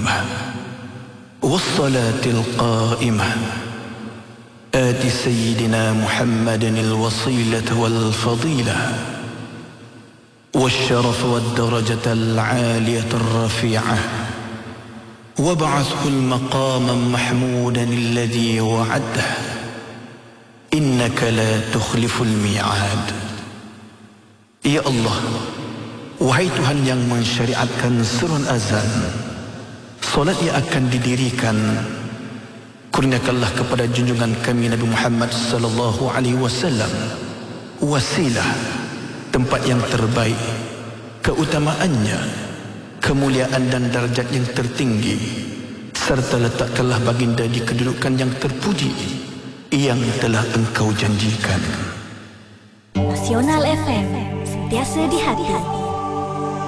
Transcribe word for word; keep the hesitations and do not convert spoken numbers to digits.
القيمة والصلاة القائمة آت سيدنا محمد الوصيلة والفضيلة والشرف والدرجة العالية الرفيعة وابعثه المقام محمودا الذي وعده إنك لا تخلف الميعاد. Ya Allah, wahai Tuhan yang mensyariatkan seruan azan, solat yang akan didirikan, kurniakanlah kepada junjungan kami Nabi Muhammad sallallahu alaihi wasallam wasilah, tempat yang terbaik, keutamaannya, kemuliaan dan darjat yang tertinggi, serta letakkanlah baginda di kedudukan yang terpuji yang telah engkau janjikan. Nasional F M, sentiasa di hati.